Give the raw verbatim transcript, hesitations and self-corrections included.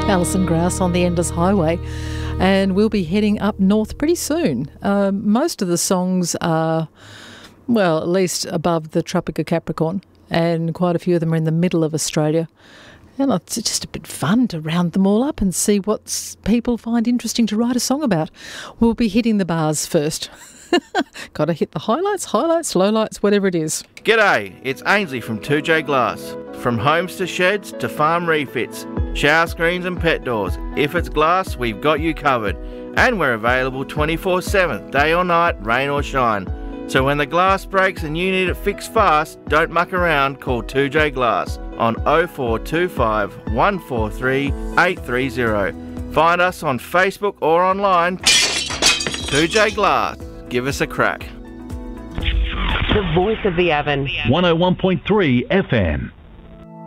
Alison Grouse on the Endless Highway, and we'll be heading up north pretty soon. Um, most of the songs are, well, at least above the Tropic of Capricorn, and quite a few of them are in the middle of Australia. And it's just a bit fun to round them all up and see what people find interesting to write a song about. We'll be hitting the bars first. Got to hit the highlights, highlights, lowlights, whatever it is. G'day, it's Ainsley from two J Glass. From homes to sheds to farm refits, shower screens and pet doors. If it's glass, we've got you covered. And we're available twenty-four seven, day or night, rain or shine. So when the glass breaks and you need it fixed fast, don't muck around, call two J Glass on oh four two five, one four three, eight three zero. Find us on Facebook or online. two J Glass. Give us a crack. The voice of the oven. one oh one point three F M.